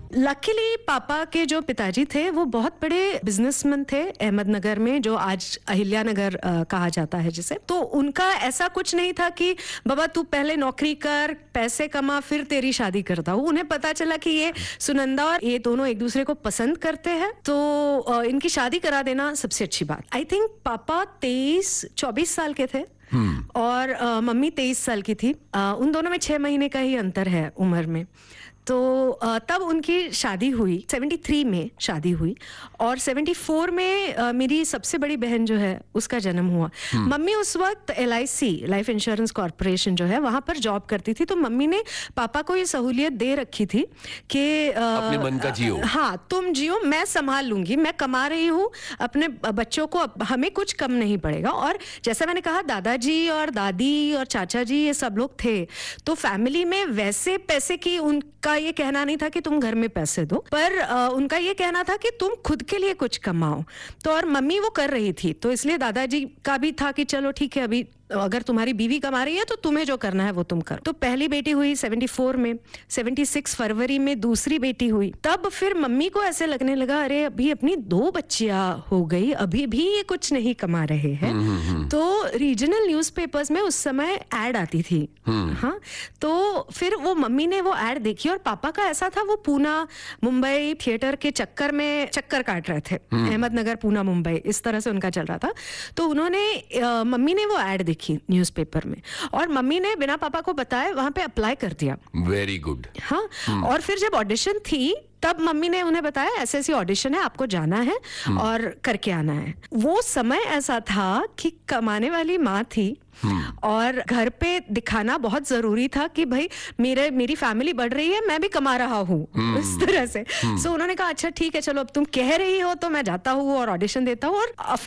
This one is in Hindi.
लकीली पापा के जो पिताजी थे वो बहुत बड़े बिजनेसमैन थे अहमदनगर में, जो आज अहिल्या नगर कहा जाता है जिसे। तो उनका ऐसा कुछ नहीं था कि बाबा तू पहले नौकरी कर, पैसे कमा, फिर तेरी शादी करता हूँ। उन्हें पता चला कि ये सुनंदा और ये दोनों एक दूसरे को पसंद करते हैं, तो इनकी शादी करा देना सबसे अच्छी बात। आई थिंक पापा 23-24 साल के थे और मम्मी 23 साल की थी। उन दोनों में 6 महीने का ही अंतर है उम्र में। तो तब उनकी शादी हुई, 73 में शादी हुई और 74 में मेरी सबसे बड़ी बहन जो है उसका जन्म हुआ। मम्मी उस वक्त LIC लाइफ इंश्योरेंस कॉर्पोरेशन जो है वहां पर जॉब करती थी, तो मम्मी ने पापा को ये सहूलियत दे रखी थी कि अपने मन का जियो। हाँ, तुम जियो, मैं संभाल लूंगी, मैं कमा रही हूँ अपने बच्चों को, हमें कुछ कम नहीं पड़ेगा। और जैसा मैंने कहा, दादाजी और दादी और चाचा जी ये सब लोग थे, तो फैमिली में वैसे पैसे की उनका ये कहना नहीं था कि तुम घर में पैसे दो, पर उनका ये कहना था कि तुम खुद के लिए कुछ कमाओ। तो और मम्मी वो कर रही थी, तो इसलिए दादाजी का भी था कि चलो ठीक है, अभी अगर तुम्हारी बीवी कमा रही है तो तुम्हें जो करना है वो तुम करो। तो पहली बेटी हुई 74 में, 76 फरवरी में दूसरी बेटी हुई। तब फिर मम्मी को ऐसे लगने लगा, अरे अभी अपनी 2 बच्चियां हो गई, अभी भी ये कुछ नहीं कमा रहे हैं। तो रीजनल न्यूज़पेपर्स में उस समय ऐड आती थी। हाँ, तो फिर वो मम्मी ने वो ऐड देखी और पापा का ऐसा था, वो पूना मुंबई थिएटर के चक्कर में चक्कर काट रहे थे, अहमदनगर पूना मुंबई इस तरह से उनका चल रहा था। तो उन्होंने मम्मी ने वो ऐड देखी न्यूज़पेपर में और मम्मी ने बिना पापा को बताए वहां पे अप्लाई कर दिया। Very good. हाँ, और फिर जब ऑडिशन थी तब मम्मी ने उन्हें बताया ऐसे ऐसी ऑडिशन है, आपको जाना है और करके आना है। वो समय ऐसा था कि कमाने वाली माँ थी और घर पे दिखाना बहुत जरूरी था कि भाई मेरी फैमिली बढ़ रही है, मैं भी कमा रहा हूँ, इस तरह से। सो उन्होंने कहा अच्छा ठीक है, चलो अब तुम कह रही हो तो मैं जाता हूँ और ऑडिशन देता हूँ। और ऑफ